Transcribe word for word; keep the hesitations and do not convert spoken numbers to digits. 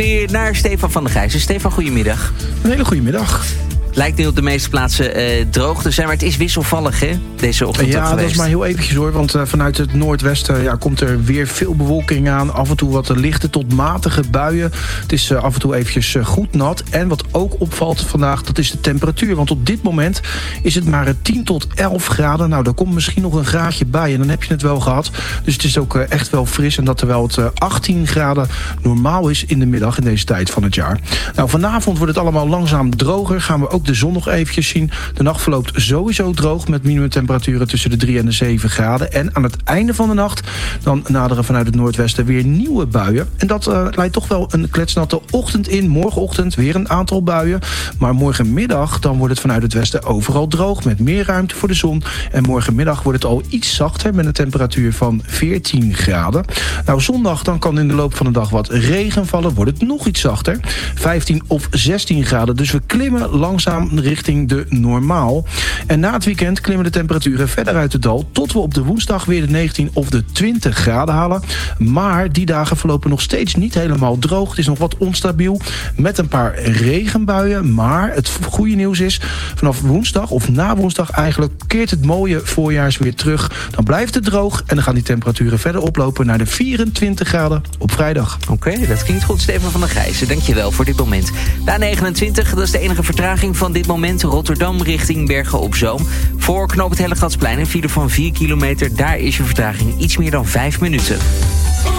Weer naar Stefan van der Gijzen. Stefan, goedemiddag. Een hele goede middag. Lijkt nu op de meeste plaatsen uh, droog te zijn, maar het is wisselvallig, hè, deze ochtend Ja, geweest. dat is maar heel eventjes hoor, want uh, vanuit het noordwesten ja, komt er weer veel bewolking aan. Af en toe wat lichte tot matige buien. Het is uh, af en toe eventjes uh, goed nat. En wat ook opvalt vandaag, dat is de temperatuur. Want op dit moment is het maar tien tot elf graden. Nou, daar komt misschien nog een graadje bij en dan heb je het wel gehad. Dus het is ook uh, echt wel fris. En dat terwijl het uh, achttien graden normaal is in de middag in deze tijd van het jaar. Nou, vanavond wordt het allemaal langzaam droger. Gaan we ook de zon nog eventjes zien. De nacht verloopt sowieso droog met minimumtemperaturen tussen de drie en de zeven graden. En aan het einde van de nacht dan naderen vanuit het noordwesten weer nieuwe buien. En dat uh, leidt toch wel een kletsnatte ochtend in. Morgenochtend weer een aantal buien. Maar morgenmiddag dan wordt het vanuit het westen overal droog met meer ruimte voor de zon. En morgenmiddag wordt het al iets zachter met een temperatuur van veertien graden. Nou, zondag dan kan in de loop van de dag wat regen vallen. Wordt het nog iets zachter. vijftien of zestien graden. Dus we klimmen langzaam richting de normaal. En na het weekend klimmen de temperaturen verder uit het dal tot we op de woensdag weer de negentien of de twintig graden halen. Maar die dagen verlopen nog steeds niet helemaal droog. Het is nog wat onstabiel met een paar regenbuien. Maar het goede nieuws is, vanaf woensdag of na woensdag eigenlijk keert het mooie voorjaars weer terug. Dan blijft het droog en dan gaan die temperaturen verder oplopen naar de vierentwintig graden op vrijdag. Oké, okay, dat klinkt goed. Stefan van der Gijzen, dankjewel voor dit moment. De A negenentwintig, dat is de enige vertraging van dit moment. Rotterdam richting Bergen op Zoom. Voor knoop het Hellegatsplein een file van vier kilometer. Daar is je vertraging iets meer dan vijf minuten.